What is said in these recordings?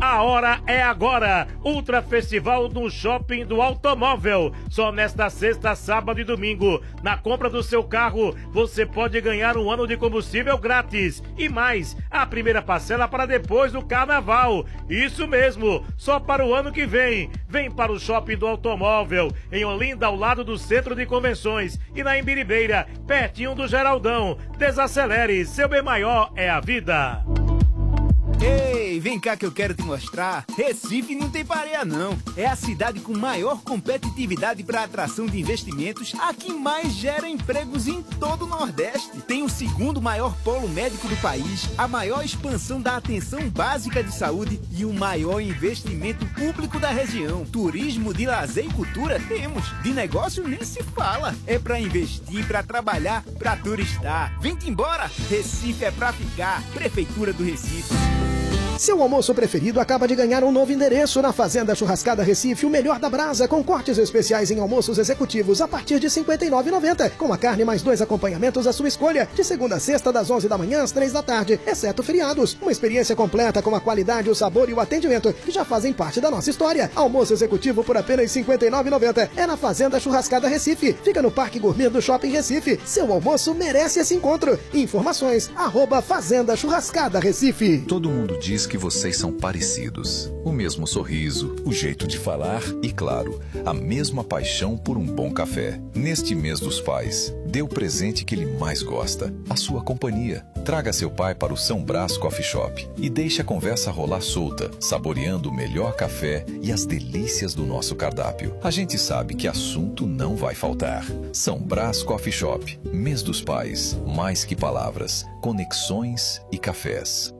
A hora é agora. Ultra Festival no Shopping do Automóvel. Só nesta sexta, sábado e domingo. Na compra do seu carro, você pode ganhar um ano de combustível grátis. E mais, a primeira parcela para depois do carnaval. Isso mesmo, só para o ano que vem. Vem para o Shopping do Automóvel, em Olinda, ao lado do Centro de Convenções. E na Imbiribeira, pertinho do Geraldão. Desacelere, seu bem maior é a vida. Ei, vem cá que eu quero te mostrar. Recife não tem pareia não. É a cidade com maior competitividade para atração de investimentos, a que mais gera empregos em todo o Nordeste. Tem o segundo maior polo médico do país, a maior expansão da atenção básica de saúde e o maior investimento público da região. Turismo de lazer e cultura temos. De negócio nem se fala. É para investir, para trabalhar, para turistar. Vem-te embora. Recife é para ficar. Prefeitura do Recife. Seu almoço preferido acaba de ganhar um novo endereço na Fazenda Churrascada Recife, o melhor da brasa, com cortes especiais em almoços executivos a partir de R$ 59,90, com a carne mais 2 acompanhamentos à sua escolha, de segunda a sexta, das 11 da manhã às 3 da tarde, exceto feriados. Uma experiência completa com a qualidade, o sabor e o atendimento que já fazem parte da nossa história. Almoço executivo por apenas R$ 59,90. É na Fazenda Churrascada Recife. Fica no Parque Gourmet do Shopping Recife. Seu almoço merece esse encontro. Informações, @Fazenda Churrascada Recife. Todo mundo diz que vocês são parecidos. O mesmo sorriso, o jeito de falar e, claro, a mesma paixão por um bom café. Neste mês dos pais, dê o presente que ele mais gosta, a sua companhia. Traga seu pai para o São Brás Coffee Shop e deixe a conversa rolar solta, saboreando o melhor café e as delícias do nosso cardápio. A gente sabe que assunto não vai faltar. São Brás Coffee Shop, mês dos pais, mais que palavras, conexões e cafés.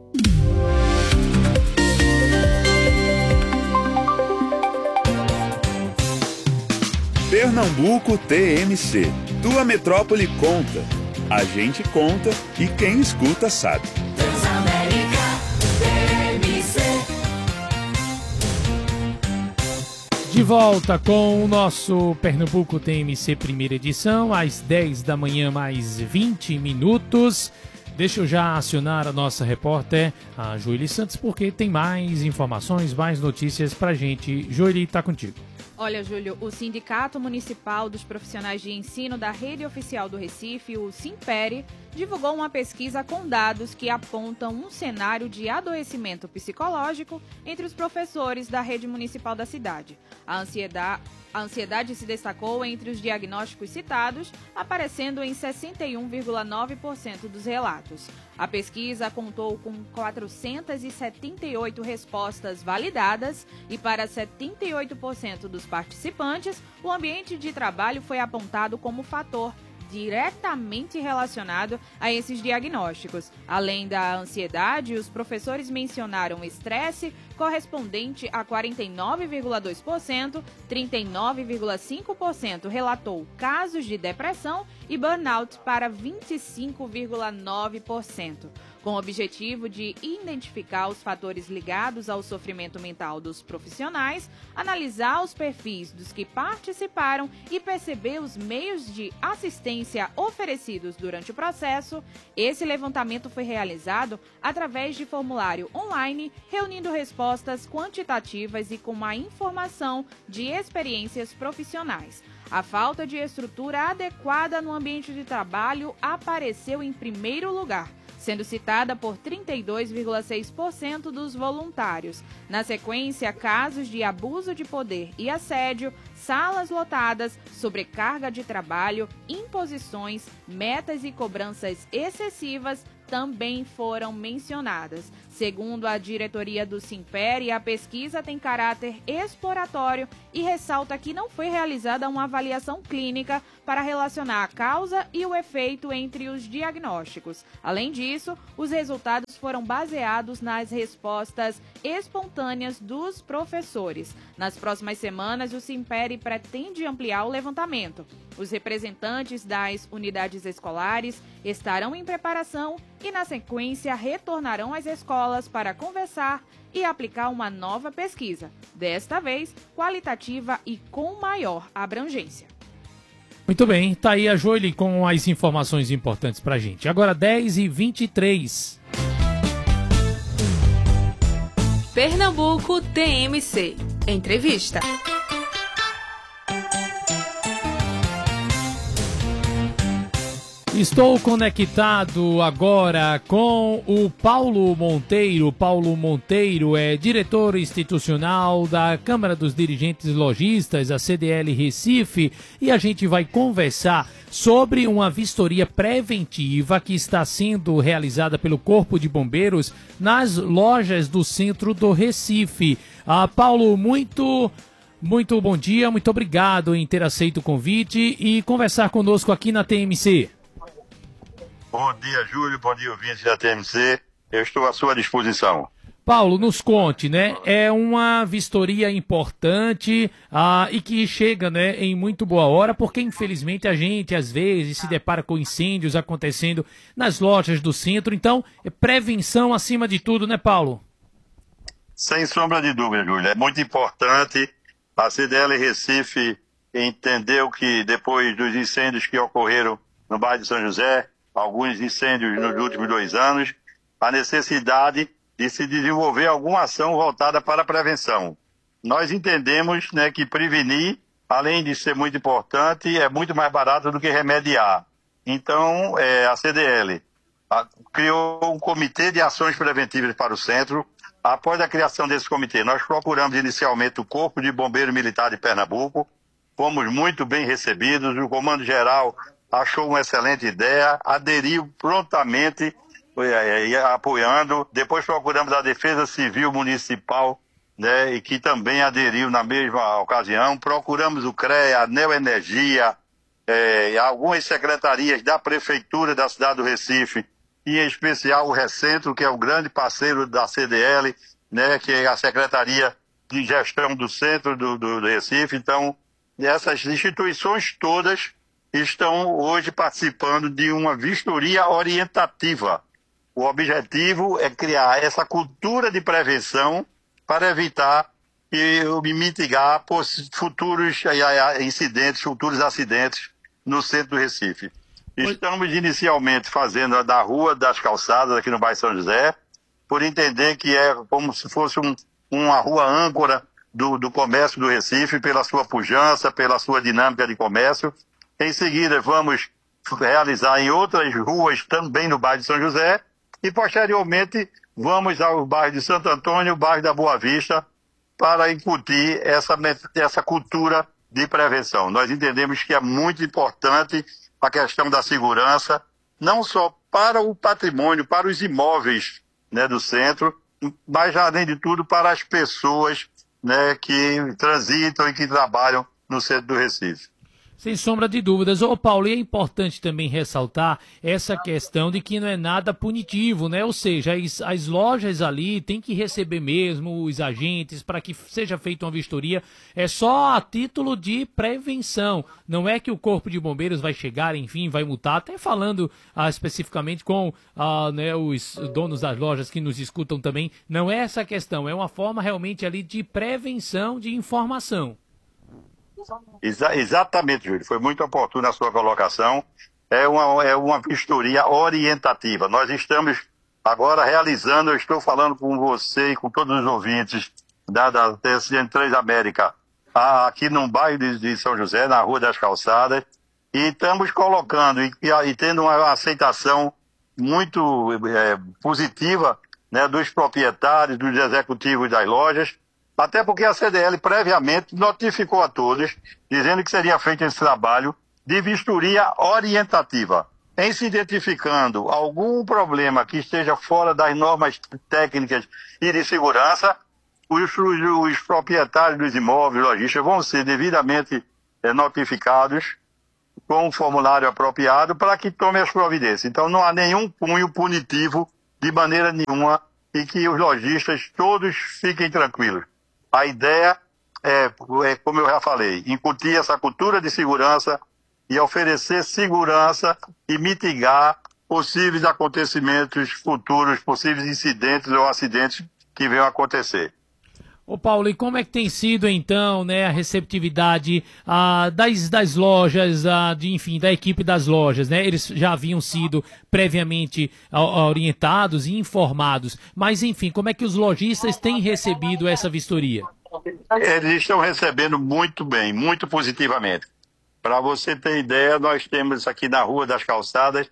Pernambuco TMC. Tua metrópole conta. A gente conta e quem escuta sabe. Transamérica TMC. De volta com o nosso Pernambuco TMC primeira edição, às 10 da manhã mais 20 minutos. Deixa eu já acionar a nossa repórter, a Joeli Santos, porque tem mais informações, mais notícias pra gente. Joeli, tá contigo. Olha, Júlio, o Sindicato Municipal dos Profissionais de Ensino da Rede Oficial do Recife, o Simpere, divulgou uma pesquisa com dados que apontam um cenário de adoecimento psicológico entre os professores da rede municipal da cidade. A ansiedade se destacou entre os diagnósticos citados, aparecendo em 61,9% dos relatos. A pesquisa contou com 478 respostas validadas e para 78% dos participantes, o ambiente de trabalho foi apontado como fator diretamente relacionado a esses diagnósticos. Além da ansiedade, os professores mencionaram estresse, correspondente a 49,2%, 39,5% relatou casos de depressão e burnout para 25,9%. Com o objetivo de identificar os fatores ligados ao sofrimento mental dos profissionais, analisar os perfis dos que participaram e perceber os meios de assistência oferecidos durante o processo, esse levantamento foi realizado através de formulário online, reunindo respostas quantitativas e com uma informação de experiências profissionais. A falta de estrutura adequada no ambiente de trabalho apareceu em primeiro lugar, sendo citada por 32,6% dos voluntários. Na sequência, casos de abuso de poder e assédio, salas lotadas, sobrecarga de trabalho, imposições, metas e cobranças excessivas também foram mencionadas. Segundo a diretoria do Simpere, a pesquisa tem caráter exploratório e ressalta que não foi realizada uma avaliação clínica para relacionar a causa e o efeito entre os diagnósticos. Além disso, os resultados foram baseados nas respostas espontâneas dos professores. Nas próximas semanas, o Simpere pretende ampliar o levantamento. Os representantes das unidades escolares estarão em preparação e, na sequência, retornarão às escolas para conversar e aplicar uma nova pesquisa, desta vez qualitativa e com maior abrangência. Muito bem, tá aí a Joeli com as informações importantes pra gente. Agora 10h23. Pernambuco TMC. Entrevista. Estou conectado agora com o Paulo Monteiro. Paulo Monteiro é diretor institucional da Câmara dos Dirigentes Lojistas, a CDL Recife, e a gente vai conversar sobre uma vistoria preventiva que está sendo realizada pelo Corpo de Bombeiros nas lojas do centro do Recife. Paulo, muito bom dia, muito obrigado em ter aceito o convite e conversar conosco aqui na TMC. Bom dia, Júlio. Bom dia, ouvintes da TMC. Eu estou à sua disposição. Paulo, nos conte, né? É uma vistoria importante e que chega, né, em muito boa hora, porque infelizmente a gente às vezes se depara com incêndios acontecendo nas lojas do centro. Então, é prevenção acima de tudo, né, Paulo? Sem sombra de dúvida, Júlio. É muito importante. A CDL Recife entendeu que depois dos incêndios que ocorreram no bairro de São José, alguns incêndios nos últimos 2 anos, a necessidade de se desenvolver alguma ação voltada para a prevenção. Nós entendemos, né, que prevenir, além de ser muito importante, é muito mais barato do que remediar. Então, a CDL criou um comitê de ações preventivas para o centro. Após a criação desse comitê, nós procuramos inicialmente o Corpo de Bombeiro Militar de Pernambuco. Fomos muito bem recebidos, o Comando Geral achou uma excelente ideia, aderiu prontamente, apoiando. Depois procuramos a Defesa Civil Municipal, né, e que também aderiu na mesma ocasião. Procuramos o CREA, a Neoenergia, algumas secretarias da Prefeitura da cidade do Recife, e em especial o Recentro, que é o grande parceiro da CDL, né, que é a Secretaria de Gestão do Centro do Recife. Então, essas instituições todas estão hoje participando de uma vistoria orientativa. O objetivo é criar essa cultura de prevenção para evitar e mitigar futuros incidentes, futuros acidentes no centro do Recife. Estamos inicialmente fazendo da Rua das Calçadas, aqui no bairro São José, por entender que é como se fosse uma rua âncora do comércio do Recife, pela sua pujança, pela sua dinâmica de comércio. Em seguida, vamos realizar em outras ruas também no bairro de São José e, posteriormente, vamos ao bairro de Santo Antônio, bairro da Boa Vista, para incutir essa cultura de prevenção. Nós entendemos que é muito importante a questão da segurança, não só para o patrimônio, para os imóveis, né, do centro, mas, além de tudo, para as pessoas, né, que transitam e que trabalham no centro do Recife. Sem sombra de dúvidas. Paulo, e é importante também ressaltar essa questão de que não é nada punitivo, né? Ou seja, as lojas ali têm que receber mesmo os agentes para que seja feita uma vistoria. É só a título de prevenção. Não é que o Corpo de Bombeiros vai chegar, enfim, vai multar. Até falando especificamente com né, os donos das lojas que nos escutam também. Não é essa a questão. É uma forma realmente ali de prevenção, de informação. Exatamente, Júlio. Foi muito oportuna a sua colocação. É uma vistoria orientativa. Nós estamos agora realizando, eu estou falando com você e com todos os ouvintes da TSN Transamérica, aqui no bairro de São José, na Rua das Calçadas, e estamos colocando e tendo uma aceitação muito positiva, né, dos proprietários, dos executivos das lojas. Até porque a CDL previamente notificou a todos, dizendo que seria feito esse trabalho de vistoria orientativa. Em se identificando algum problema que esteja fora das normas técnicas e de segurança, os proprietários dos imóveis lojistas vão ser devidamente notificados com um formulário apropriado para que tomem as providências. Então não há nenhum cunho punitivo de maneira nenhuma e que os lojistas todos fiquem tranquilos. A ideia é, como eu já falei, incutir essa cultura de segurança e oferecer segurança e mitigar possíveis acontecimentos futuros, possíveis incidentes ou acidentes que venham a acontecer. Ô Paulo, e como é que tem sido então, né, a receptividade das lojas, da equipe das lojas, né? Eles já haviam sido previamente orientados e informados, mas enfim, como é que os lojistas têm recebido essa vistoria? Eles estão recebendo muito bem, muito positivamente. Para você ter ideia, nós temos aqui na Rua das Calçadas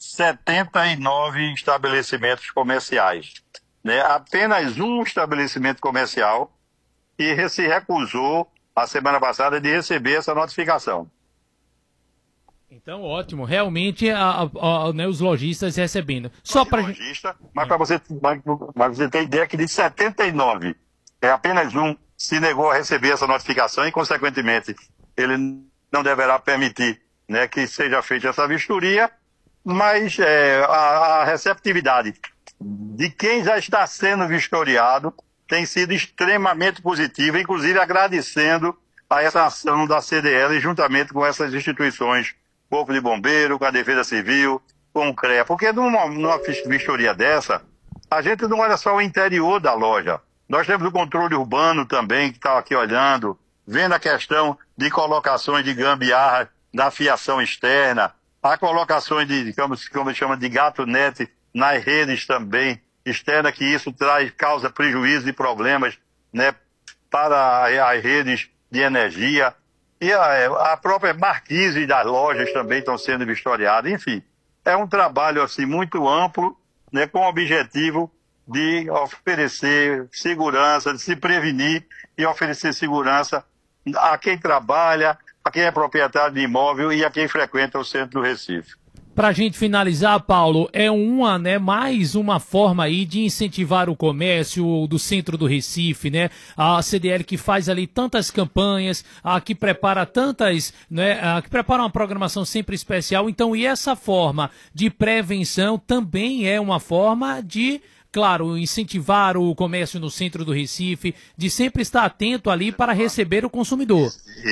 79 estabelecimentos comerciais. Né? Apenas um estabelecimento comercial que se recusou a semana passada de receber essa notificação. Então, ótimo. Realmente, né, os lojistas recebendo. Só para mas para você ter ideia que de 79, apenas um se negou a receber essa notificação e, consequentemente, ele não deverá permitir, né, que seja feita essa vistoria, mas a receptividade de quem já está sendo vistoriado tem sido extremamente positiva, inclusive agradecendo a essa ação da CDL juntamente com essas instituições, Corpo de Bombeiro, com a Defesa Civil, com o CREA. Porque numa vistoria dessa, a gente não olha só o interior da loja. Nós temos o controle urbano também, que está aqui olhando, vendo a questão de colocações de gambiarra da fiação externa, a colocações de, como chama, de gato-net nas redes também externa, que isso causa prejuízo e problemas, né, para as redes de energia. E a própria marquise das lojas também estão sendo vistoriadas. Enfim, é um trabalho assim, muito amplo, né, com o objetivo de oferecer segurança, de se prevenir e oferecer segurança a quem trabalha, a quem é proprietário de imóvel e a quem frequenta o centro do Recife. Para a gente finalizar, Paulo, é mais uma forma aí de incentivar o comércio do centro do Recife, né? A CDL que faz ali tantas campanhas, que prepara tantas, né? Que prepara uma programação sempre especial. Então, e essa forma de prevenção também é uma forma de, claro, incentivar o comércio no centro do Recife, de sempre estar atento ali para receber o consumidor.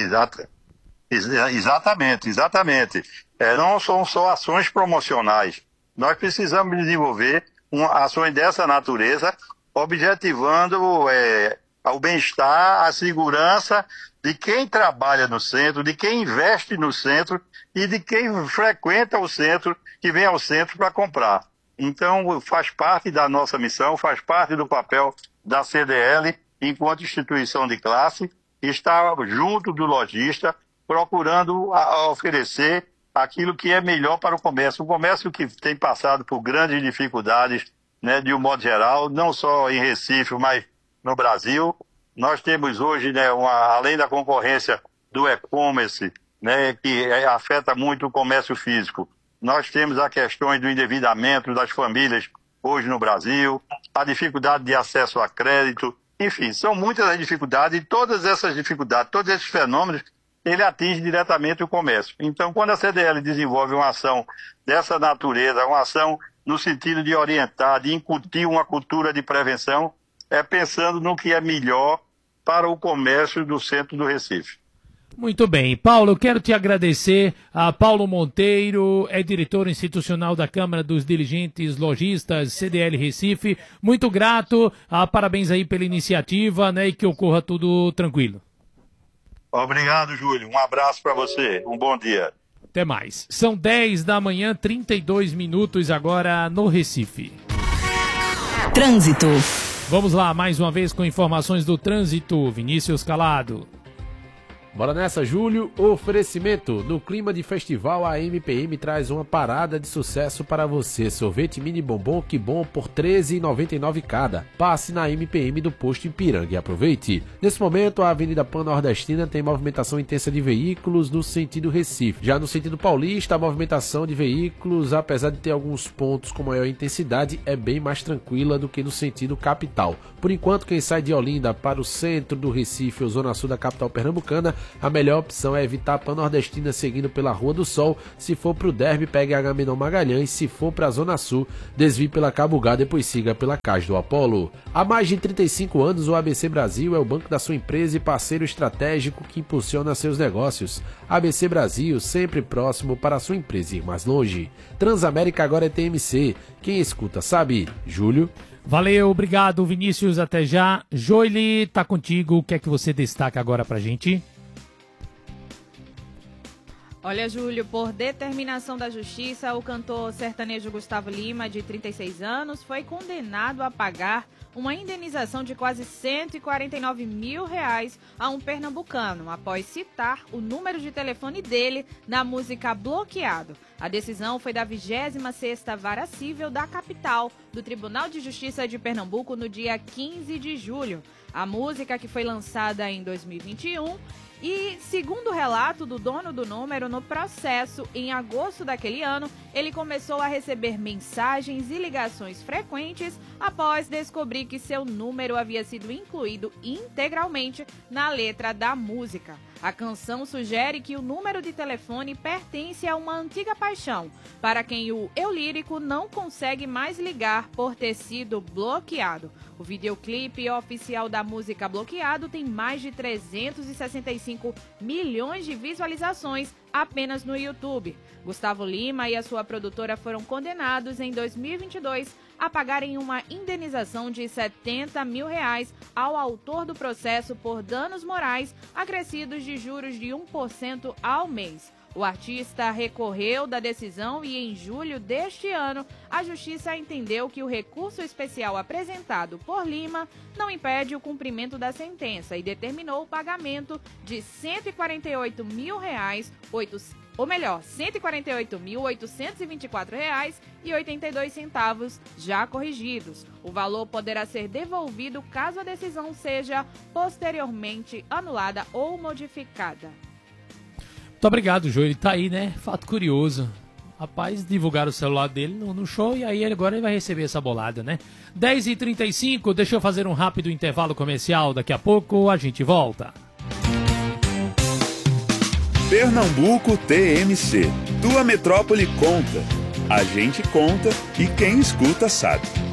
Exatamente. Não são só ações promocionais. Nós precisamos desenvolver ações dessa natureza, objetivando o bem-estar, a segurança de quem trabalha no centro, de quem investe no centro e de quem frequenta o centro, que vem ao centro para comprar. Então, faz parte da nossa missão, faz parte do papel da CDL, enquanto instituição de classe, estar junto do lojista, procurando oferecer aquilo que é melhor para o comércio. O comércio que tem passado por grandes dificuldades, né, de um modo geral, não só em Recife, mas no Brasil. Nós temos hoje, né, além da concorrência do e-commerce, né, que afeta muito o comércio físico, nós temos a questão do endividamento das famílias hoje no Brasil, a dificuldade de acesso a crédito. Enfim, são muitas as dificuldades, e todas essas dificuldades, todos esses fenômenos, ele atinge diretamente o comércio. Então, quando a CDL desenvolve uma ação dessa natureza, uma ação no sentido de orientar, de incutir uma cultura de prevenção, é pensando no que é melhor para o comércio do centro do Recife. Muito bem. Paulo, eu quero te agradecer. Paulo Monteiro é diretor institucional da Câmara dos Dirigentes Lojistas CDL Recife. Muito grato. Parabéns aí pela iniciativa, né, e que ocorra tudo tranquilo. Obrigado, Júlio. Um abraço para você. Um bom dia. Até mais. São 10 da manhã, 32 minutos agora no Recife. Trânsito. Vamos lá, mais uma vez com informações do trânsito. Vinícius Calado. Bora nessa, Júlio. Oferecimento. No clima de festival, a MPM traz uma parada de sucesso para você. Sorvete mini bombom que bom por R$ 13,99 cada. Passe na MPM do posto Ipiranga e aproveite. Nesse momento, a Avenida Pan-Nordestina tem movimentação intensa de veículos no sentido Recife. Já no sentido paulista, a movimentação de veículos, apesar de ter alguns pontos com maior intensidade, é bem mais tranquila do que no sentido capital. Por enquanto, quem sai de Olinda para o centro do Recife ou zona sul da capital pernambucana, a melhor opção é evitar a Pan-Nordestina seguindo pela Rua do Sol. Se for para o Derby, pegue a Agamenon Magalhães. Se for para a Zona Sul, desvie pela Cabugá, depois siga pela Cais do Apolo. Há mais de 35 anos, o ABC Brasil é o banco da sua empresa e parceiro estratégico que impulsiona seus negócios. ABC Brasil, sempre próximo para a sua empresa ir mais longe. Transamérica agora é TMC. Quem escuta sabe. Júlio. Valeu, obrigado, Vinícius, até já. Joile, tá contigo, o que é que você destaca agora pra gente? Olha, Júlio, por determinação da justiça, o cantor sertanejo Gustavo Lima, de 36 anos, foi condenado a pagar uma indenização de quase R$149 mil a um pernambucano, após citar o número de telefone dele na música Bloqueado. A decisão foi da 26ª Vara Cível da capital do Tribunal de Justiça de Pernambuco no dia 15 de julho. A música, que foi lançada em 2021, e, segundo o relato do dono do número, no processo, em agosto daquele ano, ele começou a receber mensagens e ligações frequentes após descobrir que seu número havia sido incluído integralmente na letra da música. A canção sugere que o número de telefone pertence a uma antiga paixão, para quem o eu lírico não consegue mais ligar por ter sido bloqueado. O videoclipe oficial da música Bloqueado tem mais de 365 milhões de visualizações apenas no YouTube. Gustavo Lima e a sua produtora foram condenados em 2022 a pagarem uma indenização de R$70 mil ao autor do processo por danos morais acrescidos de juros de 1% ao mês. O artista recorreu da decisão e, em julho deste ano, a Justiça entendeu que o recurso especial apresentado por Lima não impede o cumprimento da sentença e determinou o pagamento de R$148 mil, R$148.824,82, já corrigidos. O valor poderá ser devolvido caso a decisão seja posteriormente anulada ou modificada. Muito obrigado, Jô. Ele tá aí, né? Fato curioso. Rapaz, divulgaram o celular dele no show e aí agora ele vai receber essa bolada, né? 10h35, deixa eu fazer um rápido intervalo comercial. Daqui a pouco a gente volta. Pernambuco TMC. Tua metrópole conta. A gente conta e quem escuta sabe.